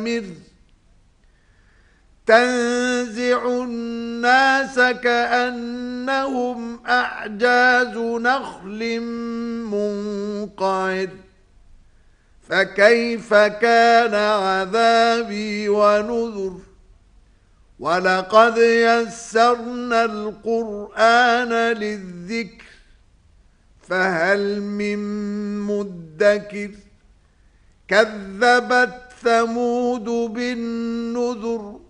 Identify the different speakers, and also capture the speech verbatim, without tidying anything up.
Speaker 1: تنزع الناس كأنهم أعجاز نخل منقعر فكيف كان عذابي ونذر ولقد يسرنا القرآن للذكر فهل من مدكر كذبت ثمود بالنذر